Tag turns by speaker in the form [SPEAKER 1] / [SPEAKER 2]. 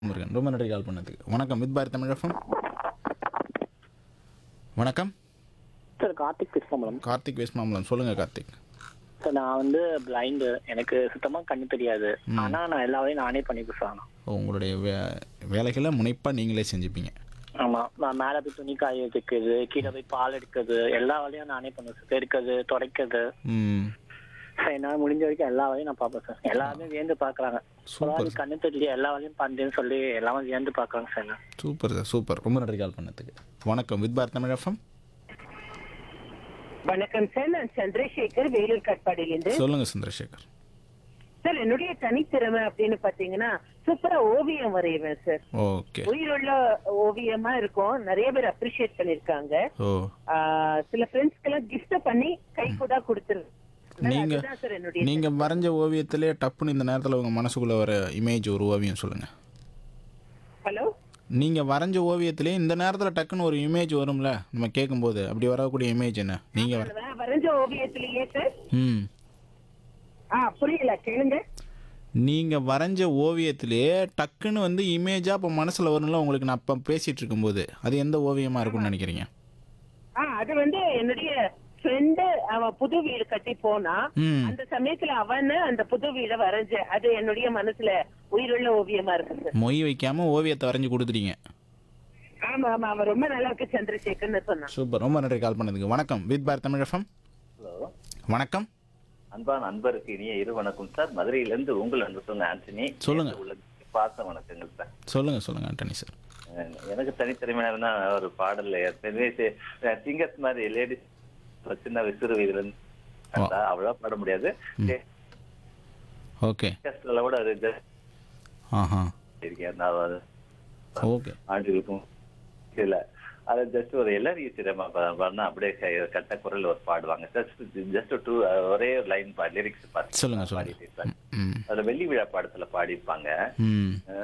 [SPEAKER 1] முருகன் ரொம்ப நன்றி கால் பண்ணதுக்கு. வணக்கம் வித் பாரத் தமிழ் எஃப்எம். வணக்கம்
[SPEAKER 2] சார் கார்த்திக் பேசுகிறேன்.
[SPEAKER 1] கார்த்திக் வேஸ்மாமலம். சொல்லுங்க கார்த்திக்.
[SPEAKER 2] சார் நான் வந்து பிளைண்டு, எனக்கு சுத்தமாக கண்ணு தெரியாது. ஆனால் நான் எல்லா வேலையும் நானே பண்ணி கொடுத்தாங்க.
[SPEAKER 1] உங்களுடைய வேலைகளை முனைப்பாக நீங்களே செஞ்சுப்பீங்க.
[SPEAKER 2] ஆமாம், நான் மேலே போய் துணி காய வைக்கிறது, கீழே போய் பால் எடுக்கிறது, எல்லா வேலையும் நானே பண்ணுவேன் சார். பெருக்கிறது, துடைக்கிறது.
[SPEAKER 1] ம்
[SPEAKER 2] சார் என்னால் முடிஞ்ச வரைக்கும் எல்லா வேலையும் நான் பார்ப்பேன் சார். எல்லாருமே வியந்து பார்க்குறாங்க.
[SPEAKER 1] சூப்பர்
[SPEAKER 2] கண்ணு தெரியல, எல்லா வேலையும் பண்ணுறேன்னு சொல்லி எல்லாமே வியந்து பார்க்குறாங்க சார்.
[SPEAKER 1] Super sir super. ரொம்ப நன்றி கால் பண்ணதுக்கு. வணக்கம் வித் பாரத் தமிழ் எஃப்எம்.
[SPEAKER 3] வணக்கம் சார், நான் சந்திரசேகர், வேலூர் கட்பாடியிலிருந்து.
[SPEAKER 1] சொல்லுங்க சந்திரசேகர்.
[SPEAKER 3] சார் என்னுடைய தனித்திறமை அப்படின்னு பாத்தீங்கன்னா சூப்பரா ஓவியம் வரைவேன் சார்.
[SPEAKER 1] ஓகே.
[SPEAKER 3] உயிருள்ள ஓவியமா இருக்கும், நிறைய பேர் அப்ரிஷியேட் பண்ணிருக்காங்க.
[SPEAKER 1] ஓ
[SPEAKER 3] சில ஃப்ரெண்ட்ஸ்க்கெல்லாம் கிஃப்ட் பண்ணி கை கூட கொடுத்துருவேன்.
[SPEAKER 1] நீங்க
[SPEAKER 3] அதுதான் சார் என்னுடைய
[SPEAKER 1] நீங்க வரைஞ்ச ஓவியத்திலே டப்புன்னு இந்த நேரத்தில் உங்க மனசுக்குள்ள வர இமேஜ் ஒரு ஓவியம் சொல்லுங்க.
[SPEAKER 3] ஹலோ.
[SPEAKER 1] நீங்க வரைஞ்ச ஓவியத்திலே இந்த நேரத்தில் டக்குன்னு ஒரு இமேஜ் வரும்ல நம்ம கேட்கும்போது, அப்படி வரக்கூடிய இமேஜ் என்ன நீங்க
[SPEAKER 3] வரைஞ்ச ஓவியத்திலேயே சார்.
[SPEAKER 1] ம்
[SPEAKER 3] புரியல, கேளுங்க.
[SPEAKER 1] நீங்க வரைஞ்ச ஓவியத்திலே டக்குன்னு வந்து இமேஜா இப்போ மனசுல வரும்ல உங்களுக்கு, நான் அப்போ பேசிட்டு இருக்கும்போது, அது எந்த ஓவியமா இருக்கும்னு நினைக்கிறீங்க?
[SPEAKER 3] அது வந்து என்னுடைய ஃப்ரெண்டு, அவன் புது வீடு கட்டி போனா
[SPEAKER 1] ம்
[SPEAKER 3] அந்த சமயத்துல அவன அந்த புது வீட வரைஞ்ச, அது என்னுடைய மனசுல உயிருள்ள ஓவியமா இருக்கு சார்.
[SPEAKER 1] மொய் வைக்காம ஓவியத்தை வரைஞ்சு கொடுத்துட்டீங்க.
[SPEAKER 3] ஆமா ஆமா, அவன் ரொம்ப நல்லா இருக்கு சந்திரசேகர்னு சொன்னான்.
[SPEAKER 1] சூப்பர், ரொம்ப நன்றி கால் பண்ணதுக்கு. வணக்கம் with Bharat Tamil FM.
[SPEAKER 4] Hello,
[SPEAKER 1] வணக்கம்.
[SPEAKER 4] அன்பான அன்பருக்கு இனிய இரு வணக்கம் சார். மதுரையிலிருந்து உங்கள் அன்பு சொன்ன ஆண்டனி.
[SPEAKER 1] சொல்லுங்க.
[SPEAKER 4] பாச வணக்கங்கள் சார்.
[SPEAKER 1] சொல்லுங்க ஆண்டனி சார்.
[SPEAKER 4] எனக்கு தனித்திறமையான ஒரு பாடல் சிங்கர்ஸ் மாதிரி லேடிஸ் சின்ன சிறு வயதுல இருந்து அவ்வளவா பாட முடியாது.
[SPEAKER 1] ஓகே.
[SPEAKER 4] கூட அது
[SPEAKER 1] ஆஹா
[SPEAKER 4] இருக்கேன்
[SPEAKER 1] ஓகே.
[SPEAKER 4] ஆண்டுகளுக்கும் இல்ல, அது ஜஸ்ட் ஒரு எல்லாரையும் சிரம பண்ணா அப்படியே கட்ட குரல் ஒரு பாடுவாங்க. ஜஸ்ட் ஒரே லைன் லிரிக்ஸ்
[SPEAKER 1] சொல்லுங்க
[SPEAKER 4] பாடிட்டு அதுல வெள்ளி விழா பாடத்துல பாடியிருப்பாங்க.